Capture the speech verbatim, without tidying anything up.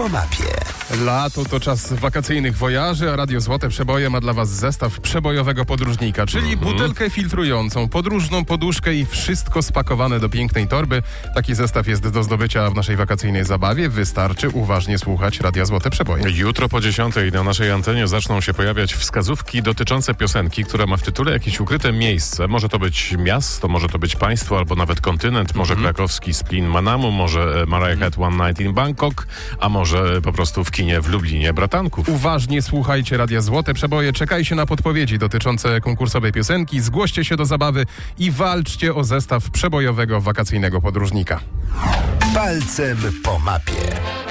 po mapie. Lato to czas wakacyjnych wojaży, a Radio Złote Przeboje ma dla Was zestaw przebojowego podróżnika, czyli Mhm. butelkę filtrującą, podróżną poduszkę i wszystko spakowane do pięknej torby. Taki zestaw jest do zdobycia w naszej wakacyjnej zabawie. Wystarczy uważnie słuchać Radia Złote Przeboje. Jutro po dziesiątej na naszej antenie zaczną się pojawiać wskazówki dotyczące piosenki, która ma w tytule jakieś ukryte miejsce. Może to być miasto, może to być państwo, albo nawet kontynent, może Mhm. krakowski Splin Manamu, może Mariah Head One Night in Bangkok, a może po prostu w kinie w Lublinie Bratanków. Uważnie słuchajcie Radia Złote Przeboje, czekajcie na podpowiedzi dotyczące konkursowej piosenki, zgłoście się do zabawy i walczcie o zestaw przebojowego wakacyjnego podróżnika. Palcem po mapie.